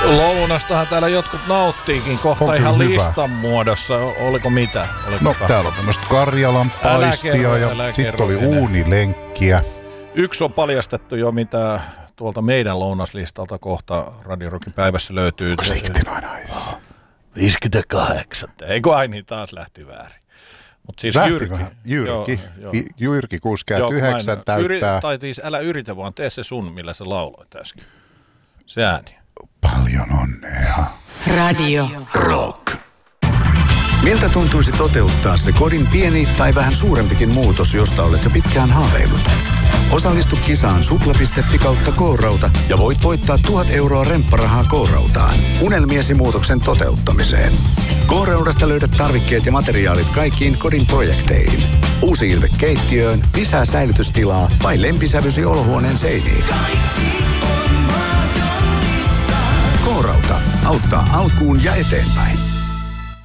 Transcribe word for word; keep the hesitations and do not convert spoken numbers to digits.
Lounastahan täällä jotkut nauttiikin kohta On ihan hyvä. listan muodossa. Oliko mitä? Oliko No ka- täällä on tämmöistä Karjalan Älä paistia kerro, ja älä sitten kerro oli enää. uunilenkkiä. Yksi on paljastettu jo, mitä tuolta meidän lounaslistalta kohta Radio Rockin päivässä löytyy. sixty-nine viisikymmentäkahdeksan. Eikö ai niin, taas lähti väärin. Mut siis Lähti Jyrki. vähän. Jyrki. Joo, joo. I- Jyrki kuusikymmentäyhdeksän Joo, kun mä en- täyttää. Yri, tai siis älä yritä, vaan tee se sun, millä sä lauloit äsken. Se ääni. Paljon onnea. Radio Rock. Miltä tuntuisi toteuttaa se kodin pieni tai vähän suurempikin muutos, josta olet jo pitkään haaveillut? Osallistu kisaan supla piste fi kautta K-rauta ja voit voittaa tuhat euroa rempparahaa K-rautaan unelmiesi muutoksen toteuttamiseen. K-raudasta löydät tarvikkeet ja materiaalit kaikkiin kodin projekteihin. Uusi ilme keittiöön, lisää säilytystilaa vai lempisävysi olohuoneen seiniin. K-rauta auttaa alkuun ja eteenpäin.